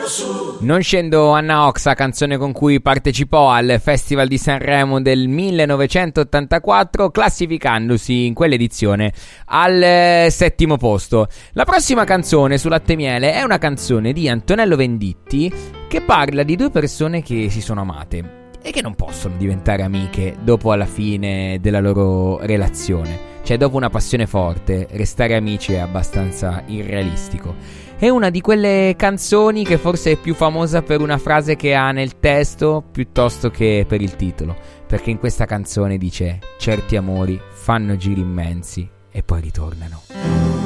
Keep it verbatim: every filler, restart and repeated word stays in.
Non scendo Anna Oxa, canzone con cui partecipò al Festival di Sanremo del millenovecentottantaquattro, classificandosi in quell'edizione al eh, settimo posto. La prossima canzone su Latte e Miele è una canzone di Antonello Venditti che parla di due persone che si sono amate e che non possono diventare amiche dopo alla fine della loro relazione. Cioè, dopo una passione forte, restare amici è abbastanza irrealistico. È una di quelle canzoni che forse è più famosa per una frase che ha nel testo piuttosto che per il titolo, perché in questa canzone dice: certi amori fanno giri immensi e poi ritornano.